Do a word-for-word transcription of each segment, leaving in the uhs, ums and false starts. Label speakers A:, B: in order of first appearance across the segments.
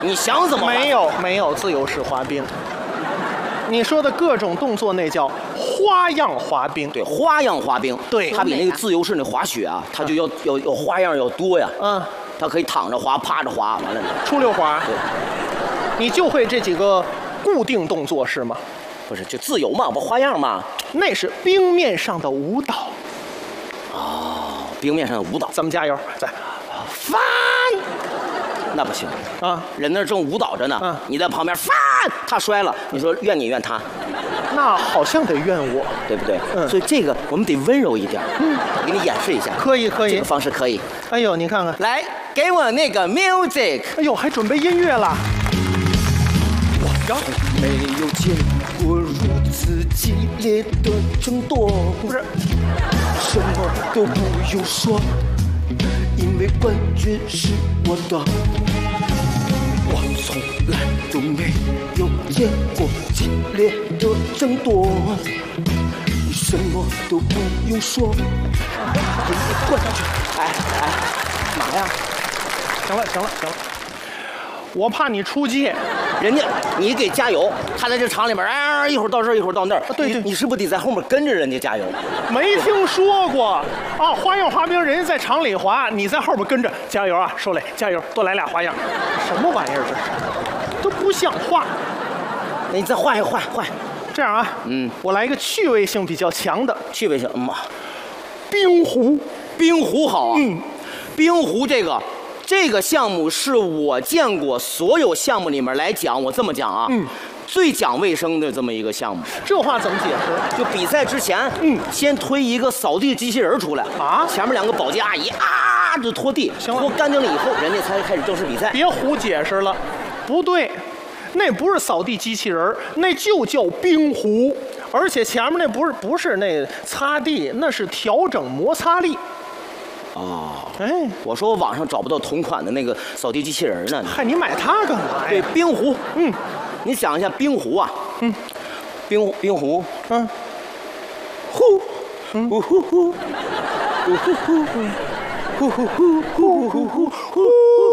A: 你想怎么滑？
B: 没有没有自由式滑冰。你说的各种动作那叫花样滑冰。
A: 对，花样滑冰。
B: 对，
A: 它比那个自由式那滑雪啊，它就要要要花样要多呀。
B: 嗯，
A: 它可以躺着滑、趴着滑，完了
B: 出溜滑。
A: 对，
B: 你就会这几个固定动作是吗？
A: 不是，就自由嘛，不花样嘛。
B: 那是冰面上的舞蹈。
A: 哦，冰面上的舞蹈。
B: 咱们加油，再翻。
A: 那不行
B: 啊！
A: 人那正舞蹈着呢，
B: 嗯，
A: 你在旁边翻，他摔了，你说怨你怨他？
B: 那好像得怨我，
A: 对不对？
B: 嗯，
A: 所以这个我们得温柔一点。嗯，我给你演示一下。
B: 可以，可以，
A: 这个方式可以。
B: 哎呦，你看看，
A: 来，给我那个 music。
B: 哎呦，还准备音乐了。
A: 我从没有见过如此激烈的争夺，
B: 不是，
A: 什么都不用说。因为冠军是我的，我从来都没有见过激烈的争夺，你什么都不用说，因为冠军。哎哎，嘛呀？
B: 行了行了行了，我怕你出界，
A: 人家你给加油，他在这场里面，哎，一会儿到这儿，一会儿到那儿，
B: 对对，
A: 你是不是得在后面跟着人家加油？
B: 没听说过啊！花样滑冰，人家在场里滑，你在后边跟着加油啊！受累，加油，多来俩花样。什么玩意儿这是？都不像话。
A: 那你再换一换换。
B: 这样啊，
A: 嗯，
B: 我来一个趣味性比较强的。
A: 趣味性，嗯，
B: 冰壶，
A: 冰壶好啊。
B: 嗯，
A: 冰壶这个这个项目是我见过所有项目里面来讲，我这么讲啊，
B: 嗯。
A: 最讲卫生的这么一个项目，
B: 这话怎么解释？
A: 就比赛之前，嗯，先推一个扫地机器人出来
B: 啊，
A: 前面两个保洁阿姨啊就拖地，拖干净了以后，人家才开始正式比赛。
B: 别胡解释了，不对，那不是扫地机器人，那就叫冰壶，而且前面那不是不是那擦地，那是调整摩擦力。
A: 哦，
B: 哎，
A: 我说我网上找不到同款的那个扫地机器人呢。
B: 嗨，你买它干嘛呀？
A: 对，冰壶，
B: 嗯。
A: 你想一下冰壶啊，
B: 嗯，
A: 冰冰壶，
B: 嗯，
A: 呼，嗯，呼呼呼，呼呼呼，呼呼呼，呼呼呼呼，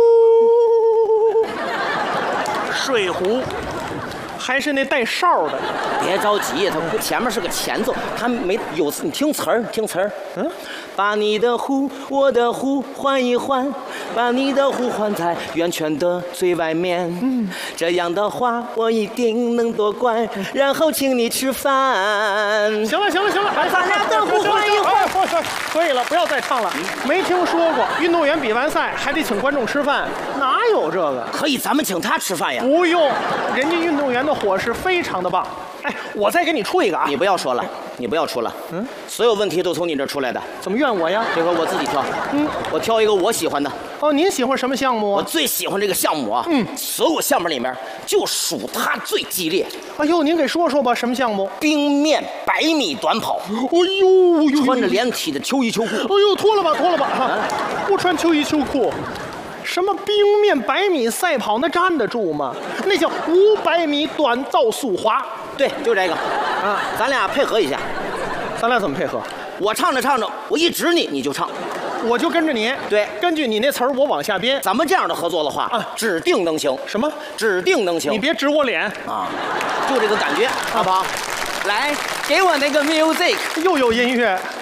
B: 水壶，还是那带哨的。
A: 别着急，它前面是个前奏，它没有你听词儿，听词儿，嗯。把你的壶，我的壶换一换，把你的壶换在圆圈的最外面。嗯，这样的话我一定能夺冠，然后请你吃饭。
B: 行了行了行了，
A: 把咱俩的壶换一换。
B: 可以了，不要再唱了。没听说过运动员比完赛还得请观众吃饭，哪有这个？
A: 可以，咱们请他吃饭呀。
B: 不用，人家运动员的伙食非常的棒。哎，我再给你出一个啊！
A: 你不要说了，你不要出了。嗯，所有问题都从你这出来的。
B: 怎么怨我呀？
A: 这回我自己挑。嗯，我挑一个我喜欢的。
B: 哦，您喜欢什么项目啊？
A: 我最喜欢这个项目啊。嗯，所有项目里面就数它最激烈。
B: 哎呦，您给说说吧，什么项目？
A: 冰面百米短跑。
B: 哎呦呦，
A: 穿着连体的秋衣秋裤。
B: 哎呦，脱了吧，脱了吧！啊，不穿秋衣秋裤。什么冰面百米赛跑，那站得住吗？那叫五百米短道速滑。
A: 对，就这个。啊，咱俩配合一下。
B: 咱俩怎么配合？
A: 我唱着唱着，我一指你，你就唱。
B: 我就跟着你。
A: 对，
B: 根据你那词儿，我往下编。
A: 咱们这样的合作的话，啊，指定能行。
B: 什么？
A: 指定能行。
B: 你别指我脸
A: 啊，就这个感觉，好不好？来，给我那个 music，
B: 又有音乐。